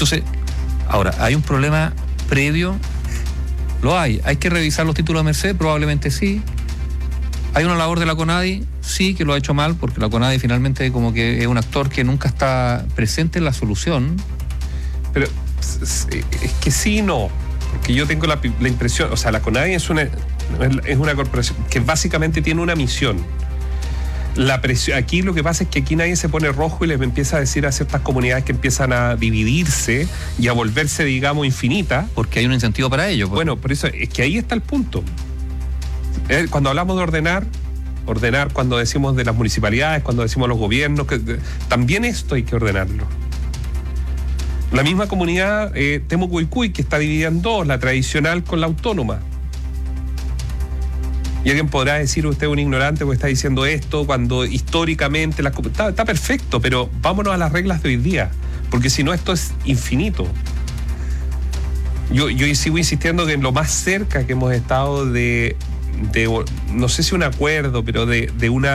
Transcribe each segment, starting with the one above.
Entonces, ahora, ¿hay un problema previo? Lo hay. ¿Hay que revisar los títulos de Merced? Probablemente sí. ¿Hay una labor de la CONADI? Sí, que lo ha hecho mal, porque la CONADI finalmente como que es un actor que nunca está presente en la solución. Pero es que sí y no, porque yo tengo la impresión, o sea, la CONADI es una corporación que básicamente tiene una misión. La presión, aquí lo que pasa es que aquí nadie se pone rojo y les empieza a decir a ciertas comunidades que empiezan a dividirse y a volverse, digamos, infinitas. Porque hay un incentivo para ello. Pues. Bueno, por eso es que ahí está el punto. Cuando hablamos de ordenar cuando decimos de las municipalidades, cuando decimos los gobiernos, también esto hay que ordenarlo. La misma comunidad Temucuicui, que está dividida en dos, la tradicional con la autónoma. Y alguien podrá decir, usted es un ignorante porque está diciendo esto, cuando históricamente está perfecto, pero vámonos a las reglas de hoy día, porque si no esto es infinito. Yo sigo insistiendo que en lo más cerca que hemos estado de no sé si un acuerdo, pero de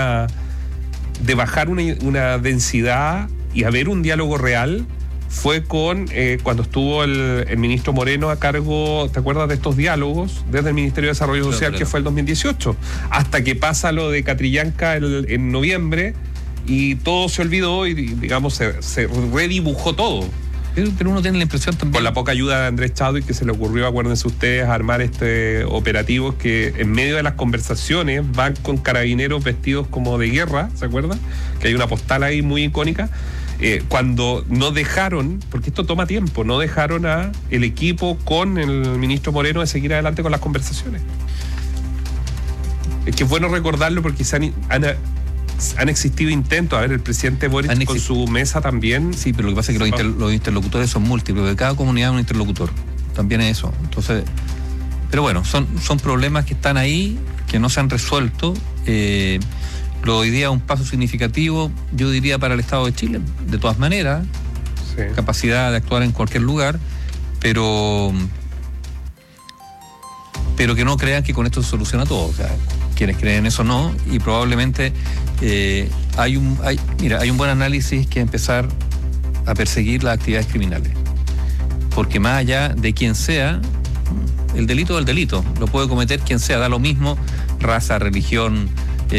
bajar una densidad y haber un diálogo real, fue con cuando estuvo el ministro Moreno a cargo, ¿te acuerdas de estos diálogos? Desde el Ministerio de Desarrollo Social, claro. Que fue el 2018, hasta que pasa lo de Catrillanca en noviembre y todo se olvidó y, digamos, se redibujó todo. Pero uno tiene la impresión también... Con la poca ayuda de Andrés Chadwick, que se le ocurrió, acuérdense ustedes, armar este operativo que en medio de las conversaciones van con carabineros vestidos como de guerra, ¿se acuerdan? Que hay una postal ahí muy icónica. Cuando no dejaron, porque esto toma tiempo, no dejaron a el equipo con el ministro Moreno de seguir adelante con las conversaciones. Es que es bueno recordarlo porque han existido intentos. A ver, el presidente Boric con su mesa también. Sí, pero lo que pasa es que los interlocutores son múltiples, de cada comunidad un interlocutor. También es eso. Entonces, pero bueno, son problemas que están ahí, que no se han resuelto. Lo hoy día es un paso significativo, yo diría, para el Estado de Chile, de todas maneras, sí. Capacidad de actuar en cualquier lugar, pero que no crean que con esto se soluciona todo. O sea, quienes creen eso no, y probablemente hay un buen análisis que empezar a perseguir las actividades criminales, porque más allá de quien sea, el delito es el delito, lo puede cometer quien sea, da lo mismo, raza, religión,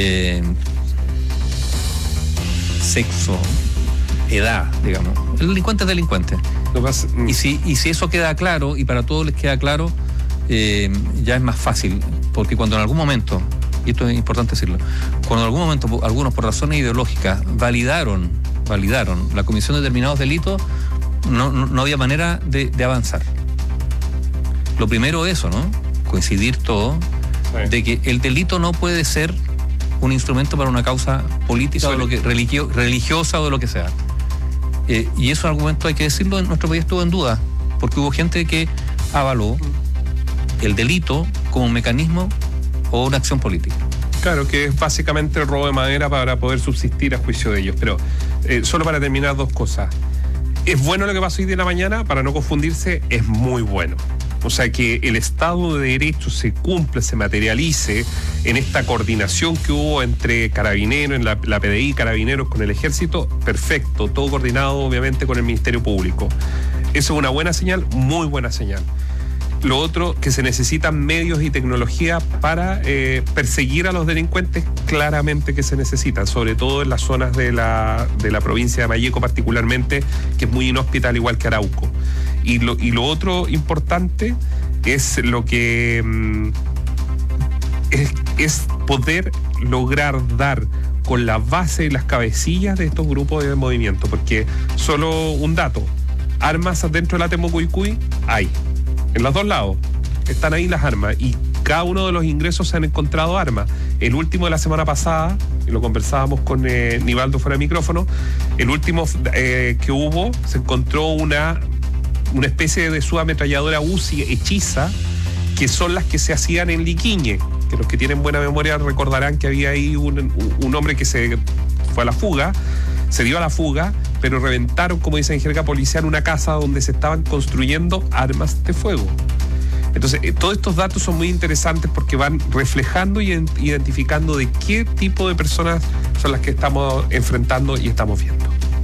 sexo, edad, digamos. El delincuente es delincuente. Y si eso queda claro, y para todos les queda claro, ya es más fácil, porque cuando en algún momento, y esto es importante decirlo, cuando en algún momento algunos por razones ideológicas validaron la comisión de determinados delitos, no había manera de avanzar. Lo primero es eso, ¿no? Coincidir todo, sí. De que el delito no puede ser un instrumento para una causa política o religiosa o de lo que sea. Y esos argumentos, hay que decirlo, en nuestro país estuvo en duda, porque hubo gente que avaló el delito como un mecanismo o una acción política. Claro, que es básicamente el robo de madera para poder subsistir a juicio de ellos. Pero solo para terminar, dos cosas. Es bueno lo que pasó hoy de la mañana, para no confundirse, es muy bueno. O sea, que el Estado de Derecho se cumpla, se materialice en esta coordinación que hubo entre Carabineros, en la PDI, Carabineros con el Ejército, perfecto, todo coordinado obviamente con el Ministerio Público. Eso es una buena señal, muy buena señal. Lo otro, que se necesitan medios y tecnología para perseguir a los delincuentes, claramente que se necesitan, sobre todo en las zonas de la provincia de Malleco particularmente, que es muy inhóspita, al igual que Arauco. Y lo otro importante es lo que es poder lograr dar con la base y las cabecillas de estos grupos de movimiento, porque solo un dato, armas dentro de la Temucuicui hay, en los dos lados están ahí las armas, y cada uno de los ingresos se han encontrado armas. El último de la semana pasada, y lo conversábamos con Nivaldo fuera de micrófono, el último que hubo, se encontró una especie de subametralladora UCI hechiza, que son las que se hacían en Liquiñe, que los que tienen buena memoria recordarán que había ahí un hombre que se fue a la fuga, se dio a la fuga, pero reventaron, como dicen en jerga policial, una casa donde se estaban construyendo armas de fuego. Entonces, todos estos datos son muy interesantes porque van reflejando y identificando de qué tipo de personas son las que estamos enfrentando y estamos viendo.